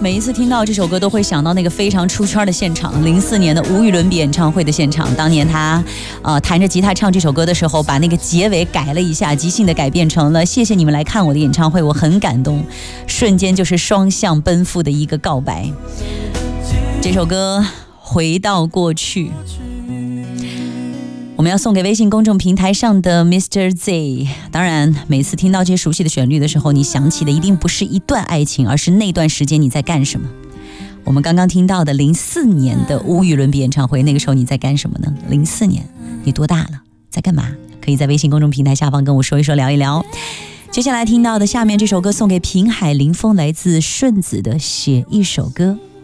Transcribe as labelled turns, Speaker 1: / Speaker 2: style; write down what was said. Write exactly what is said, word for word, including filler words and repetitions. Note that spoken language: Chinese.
Speaker 1: 每一次听到这首歌都会想到那个非常出圈的现场，零四年的无与伦比演唱会的现场。当年他呃弹着吉他唱这首歌的时候，把那个结尾改了一下，即兴的改变成了谢谢你们来看我的演唱会，我很感动，瞬间就是双向奔赴的一个告白。这首歌回到过去，我们要送给微信公众平台上的 Mister Z。 当然每次听到这些熟悉的旋律的时候，你想起的一定不是一段爱情，而是那段时间你在干什么。我们刚刚听到的零四年的无与伦比演唱会，那个时候你在干什么呢？零四年你多大了，在干嘛？可以在微信公众平台下方跟我说一说，聊一聊。接下来听到的下面这首歌送给平海林峰，来自顺子的写一首歌。